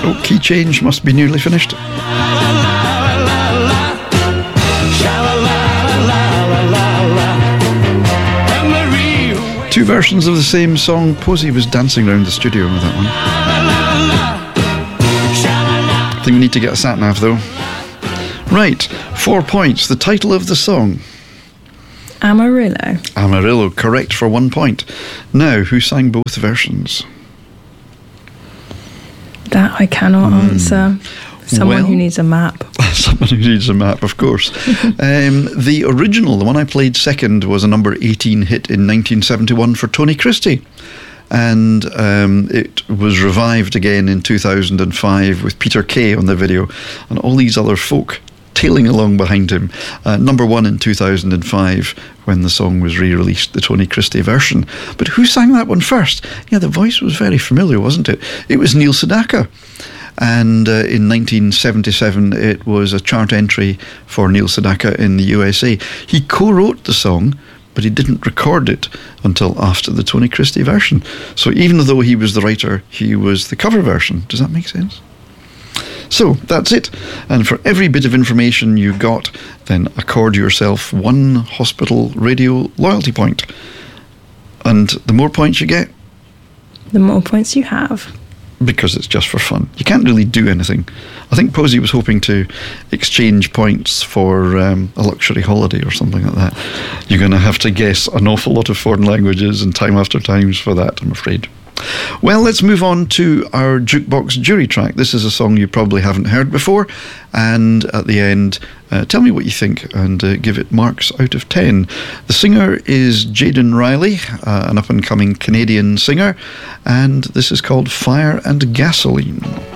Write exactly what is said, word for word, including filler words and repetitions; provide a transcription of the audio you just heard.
Oh, key change must be nearly finished. Two versions of the same song. Posey was dancing around the studio with that one. I think we need to get a sat-nav though. Right, four points. The title of the song? Amarillo. Amarillo, correct for one point. Now, who sang both versions? That I cannot mm. answer. Someone well, who needs a map. Someone who needs a map, of course. um, the original, the one I played second, was a number eighteen hit in nineteen seventy-one for Tony Christie. And um, it was revived again in two thousand five with Peter Kay on the video and all these other folk tailing along behind him. Uh, number one in two thousand five when the song was re-released, the Tony Christie version. But who sang that one first? Yeah, the voice was very familiar, wasn't it? It was Neil Sedaka. And uh, in nineteen seventy-seven, it was a chart entry for Neil Sedaka in the U S A. He co-wrote the song, but he didn't record it until after the Tony Christie version. So even though he was the writer, he was the cover version. Does that make sense? So that's it. And for every bit of information you got, then accord yourself one hospital radio loyalty point. And the more points you get, the more points you have. Because it's just for fun. You can't really do anything. I think Posey was hoping to exchange points for um, a luxury holiday or something like that. You're going to have to guess an awful lot of foreign languages and time after times for that, I'm afraid. Well, let's move on to our Jukebox Jury track. This is a song you probably haven't heard before, and at the end, uh, tell me what you think and uh, give it marks out of ten. The singer is Jaden Riley, uh, an up-and-coming Canadian singer, and this is called Fire and Gasoline.